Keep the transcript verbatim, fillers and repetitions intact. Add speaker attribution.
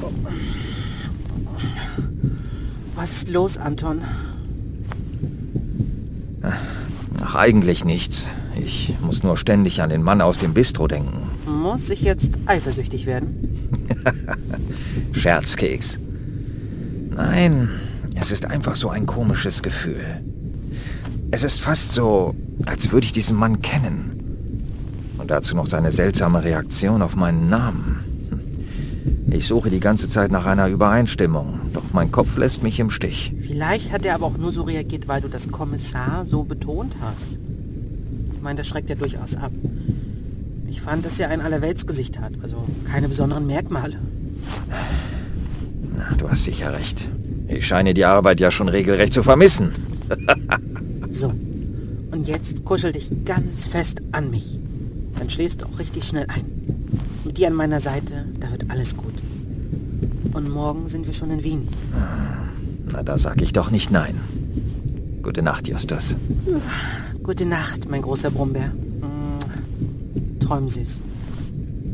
Speaker 1: Was ist los, Anton?
Speaker 2: Ach, eigentlich nichts. Ich muss nur ständig an den Mann aus dem Bistro denken.
Speaker 1: Muss ich jetzt eifersüchtig werden?
Speaker 2: Scherzkeks. Nein, es ist einfach so ein komisches Gefühl. Es ist fast so, als würde ich diesen Mann kennen. Und dazu noch seine seltsame Reaktion auf meinen Namen. Ich suche die ganze Zeit nach einer Übereinstimmung, doch mein Kopf lässt mich im Stich.
Speaker 1: Vielleicht hat er aber auch nur so reagiert, weil du das Kommissar so betont hast. Ich meine, das schreckt ja durchaus ab. Ich fand, dass er ein Allerweltsgesicht hat, also keine besonderen Merkmale.
Speaker 2: Na, du hast sicher recht. Ich scheine die Arbeit ja schon regelrecht zu vermissen.
Speaker 1: So, und jetzt kuschel dich ganz fest an mich. Dann schläfst du auch richtig schnell ein. Mit dir an meiner Seite, da wird alles gut. Und morgen sind wir schon in Wien.
Speaker 2: Na, da sag ich doch nicht nein. Gute Nacht, Justus.
Speaker 1: Gute Nacht, mein großer Brummbär. Träum süß.